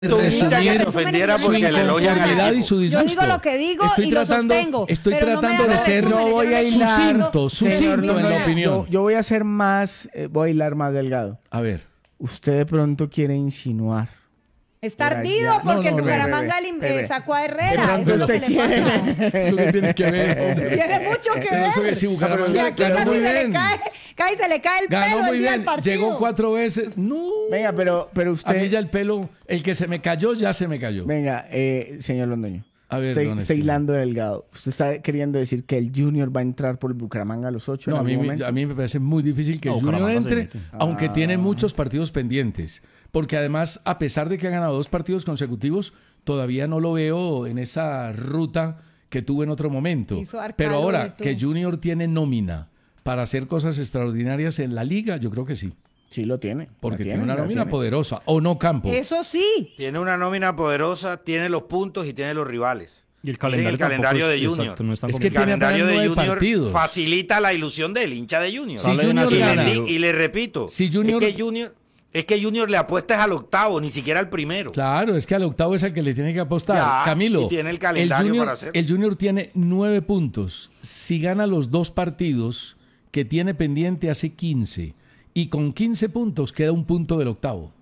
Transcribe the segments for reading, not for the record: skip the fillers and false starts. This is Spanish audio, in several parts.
resumir se ofendiera su porque le elogian al inconformidad y equipo. su disgusto. Yo digo lo que digo y lo sostengo. Estoy pero no me tratando haga de ser resúmenes, yo no sucinto Señor, en la Londoño, opinión. Yo voy a ser más, voy a hilar más delgado. A ver. Usted de pronto quiere insinuar. Está Por ardido allá. porque No, no, Bucaramanga bebé. sacó a De Herrera. pronto Eso es lo que usted le pasa. quiere. ¿Eso qué tiene que ver, hombre? Tiene mucho que Pero eso ver. que si Bucaramanga Si aquí ganó casi muy se le bien. cae, se le cae el Ganó pelo muy el día del bien. partido. Llegó 4 veces. No. Venga, pero A mí usted... ya el pelo, el que se me cayó, ya se me cayó. Venga, señor Londoño. A ver, Estoy, don estoy Esteban. hilando delgado. ¿Usted está queriendo decir que el Junior va a entrar por el Bucaramanga a los 8 No, en a algún mí, momento? a mí me parece muy difícil que No, Junior Bucaramanga se entre, mete. aunque tiene muchos partidos pendientes. Porque además, a pesar de que ha ganado 2 partidos consecutivos, todavía no lo veo en esa ruta que tuvo en otro momento. Hizo Arcalo Pero de ahora tú. que Junior tiene nómina para hacer cosas extraordinarias en la liga, yo creo que sí. Sí, lo tiene. Porque la tiene una la nómina tiene. poderosa. ¿O no, Campo? Eso sí. Tiene una nómina poderosa, tiene los puntos y tiene los rivales. Y el Miren calendario, de tampoco Junior. no es tan Es que El complicado. tiene calendario apenas de 9 Junior partidos. facilita la ilusión del hincha de Junior. Si Sale de Junior Nacional. gana, Y le repito, Si Junior- es que Junior le apuesta es al octavo, ni siquiera al primero. claro, es que al octavo es el que le tiene que apostar. Ya, Camilo, y tiene el calendario Junior, para hacerlo. el Junior tiene 9 puntos. Si gana los 2 partidos que tiene pendiente, hace 15. Y con 15 puntos queda un punto del octavo.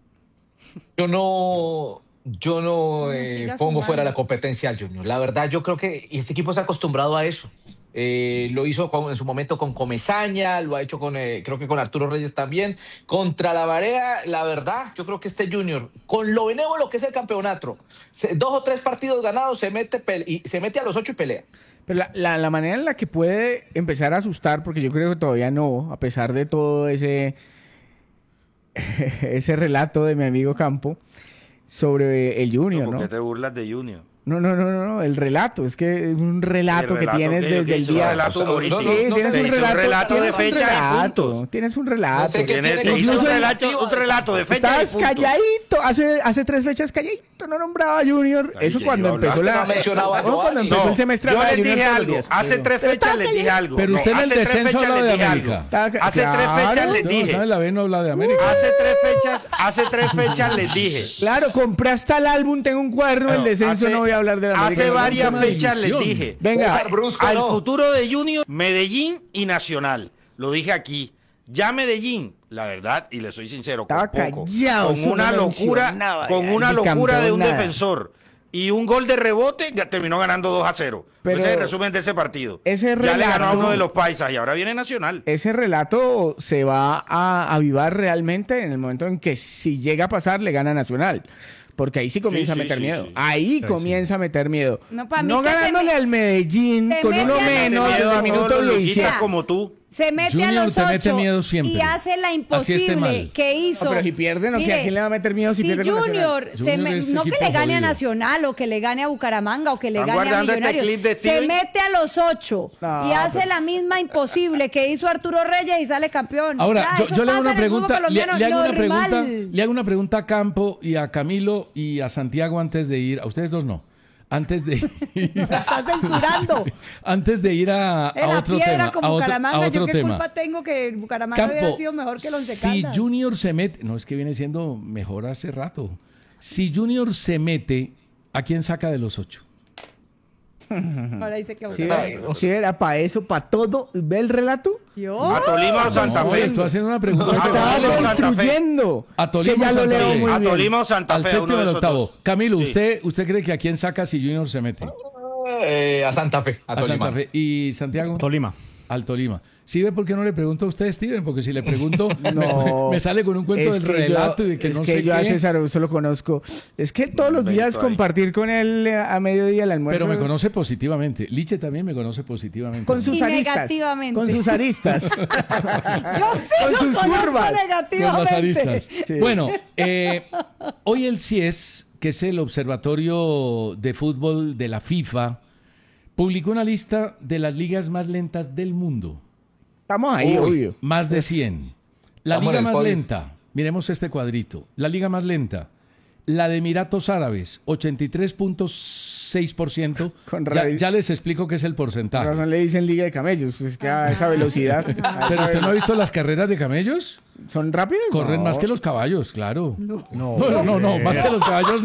Yo no siga pongo sumando. fuera la competencia al Junior. La verdad, yo creo que este equipo está acostumbrado a eso. Lo hizo en su momento con Comesaña, lo ha hecho creo que con Arturo Reyes también. Contra la Marea, la verdad, yo creo que este Junior, con lo benévolo que es el campeonato, 2 o 3 partidos ganados, se mete a los 8 y pelea. Pero la manera en la que puede empezar a asustar, porque yo creo que todavía no, a pesar de todo ese relato de mi amigo Campo sobre el Junior, ¿Por ¿no? qué te burlas de Junior? No, el relato, es que es un relato ¿El que relato tienes qué? desde el ¿Hizo un día... relato bonito? Sí, No, tienes no, un hizo un relato, relato de tienes un fecha y relato, puntos. tienes un relato. No sé qué tiene que Hizo Incluso un relato de fecha y Estabas puntos. calladito, hace 3 fechas calladito, no nombraba a Junior. Ay, Eso que cuando iba a empezó hablar. la... No mencionaba a cuando Giovanni. empezó el semestre yo de les Junior dije todos los algo. días. Hace 3 fechas les dije algo. Pero usted en el hace 3 descenso fechas habla de les dije América. algo. Hace 3 fechas Claro. les Usted no dije. sabe, la B no habla de América. Hace tres fechas les dije. Claro, compré hasta el álbum, tengo un cuaderno del descenso, no voy a hablar de la América. Hace No, varias tema fechas de les división. dije. Venga, César Brusco, Al no. futuro de Junior, Medellín y Nacional. Lo dije aquí. Ya Medellín, la verdad, y le soy sincero, con Estaba poco, callado, con eso una no locura, mencionaba, con ya, una ni locura de un campeón, nada. defensor y un gol de rebote, ya terminó ganando 2-0. Pero Ese es el resumen de ese partido. ese Ya le ganó a relato- uno de los paisas y ahora viene Nacional. ese relato se va a avivar realmente en el momento en que si llega a pasar le gana Nacional. Porque ahí sí comienza Sí, a meter sí, miedo. sí. Ahí comienza a meter miedo. No, pa' mí No que se ganándole me- al Medellín se con mete uno a los menos ocho. desde el a todos minuto los loquitas 17. como tú. Se mete Junior a los te 8 mete miedo siempre. y hace la Así esté imposible mal. que hizo. No, pero si pierde, ¿no? ¿A quién le va a meter miedo si pierde con Junior, Junior es no que equipo le gane a jodido. Nacional o que le gane a Bucaramanga o que le ¿Están gane a guardando este Millonarios, clip de se Steven? mete a los 8 No, y hace pero- la misma imposible que hizo Arturo Reyes y sale campeón. Ahora, Ya, eso yo le hago pasa una en el fútbol pregunta, colombiano, le hago una normal. pregunta, le hago una pregunta a Campo y a Camilo y a Santiago antes de ir, a ustedes dos no, antes de ir, Está censurando. antes de ir a En la otro piedra tema, con a otro, Bucaramanga, a otro yo qué tema. culpa tengo que el Bucaramanga hubiera Campo, sido mejor que el Once si Caldas. Junior se mete, no es que viene siendo mejor hace rato. Si Junior se mete, ¿a quién saca de los 8? Ahora dice que Sí, Bucaramanga. sí, era para eso, para todo. ¿Ve el relato? Yo. A Tolima o Santa No, Fe. estoy haciendo una pregunta. A Estaba Tolima o Santa Fe. construyendo. A Es Tolima que ya o lo Santa leo Fe. muy A bien. Tolima o Santa Al Fe, séptimo uno y de al esos octavo. dos. Camilo, Sí. ¿usted cree que a quién saca si Junior se mete? A Santa Fe, a A Tolima. Santa Fe. ¿Y Santiago? Tolima. Al Tolima. ¿Sí ve por qué no le pregunto a usted, Steven? Porque si le pregunto, No. me sale con un cuento Es del que relato yo, y de que es no que sé yo a qué. César Augusto lo conozco. Es que todos los días Invento ahí. compartir con él a mediodía el almuerzo. Pero me es- conoce positivamente. Liche también me conoce positivamente. con sus Y aristas. negativamente. Con sus aristas. Yo sí Con lo sus conozco curvas. Con las negativamente. aristas. Sí. Bueno, hoy el CIES, que es el Observatorio de Fútbol de la FIFA, publicó una lista de las ligas más lentas del mundo. Estamos ahí, Uy. obvio. Más de 100. La Estamos liga en el más podio. lenta, miremos este cuadrito. La liga más lenta, la de Emiratos Árabes, 83.6 6%. Con Ya, radio- ya les explico qué es el Por porcentaje. razón le dicen Liga de Camellos, es que a esa velocidad. Pero usted no ha visto las carreras de camellos. ¿Son rápidos? Corren No. más que los caballos, claro. No, más que los caballos.